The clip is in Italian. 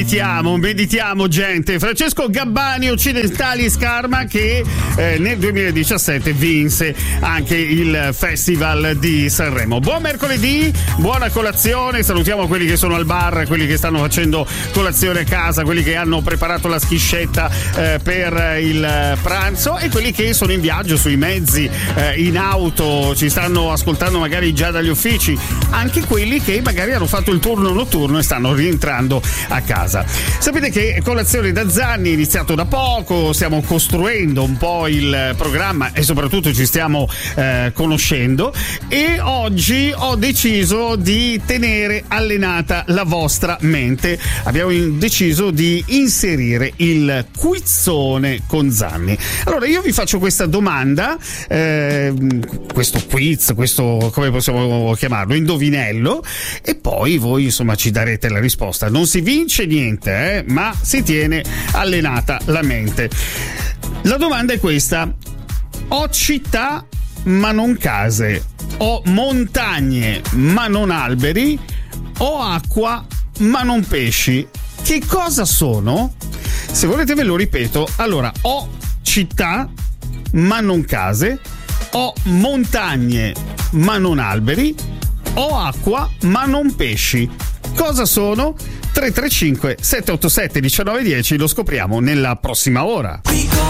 meditiamo gente. Francesco Gabbani, Occidentali Scarma, che nel 2017 vinse anche il Festival di Sanremo. Buon mercoledì, buona colazione, salutiamo quelli che sono al bar, quelli che stanno facendo colazione a casa, quelli che hanno preparato la schiscetta per il pranzo e quelli che sono in viaggio sui mezzi, in auto, ci stanno ascoltando magari già dagli uffici, anche quelli che magari hanno fatto il turno notturno e stanno rientrando a casa. Sapete che Colazione da Zanni è iniziato da poco, stiamo costruendo un po' il programma e soprattutto ci stiamo conoscendo, e oggi ho deciso di tenere allenata la vostra mente. Abbiamo deciso di inserire il quizzone con Zanni. Allora io vi faccio questa domanda, questo quiz, questo come possiamo chiamarlo, indovinello, e poi voi insomma ci darete la risposta. Non si vince niente, ma si tiene allenata la mente. La domanda è questa: ho città ma non case, ho montagne ma non alberi, ho acqua ma non pesci. Che cosa sono? Se volete ve lo ripeto. Allora, ho città ma non case, ho montagne ma non alberi, ho acqua ma non pesci. Cosa sono? 335 787 1910, lo scopriamo nella prossima ora.